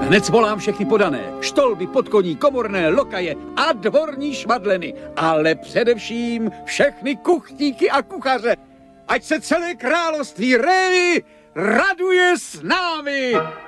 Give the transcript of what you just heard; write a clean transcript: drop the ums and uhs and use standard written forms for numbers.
Hned svolám všechny podané. Štolby, podkoní, komorné, lokaje a dvorní švadleny. Ale především všechny kuchtíky a kuchaře. Ať se celé království Révy raduje s námi!